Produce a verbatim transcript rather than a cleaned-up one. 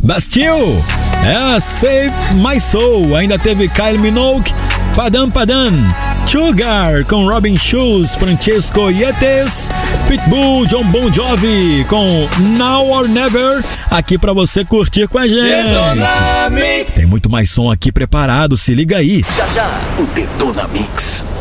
Bastille, é Save My Soul. Ainda teve Kylie Minogue, Padam Padam, Sugar com Robin Schulz, Francesco Yates, Pitbull, John Bon Jovi com Now or Never, aqui pra você curtir com a gente. Detona Mix. Tem muito mais som aqui preparado, se liga aí. Já já, o Detona Mix.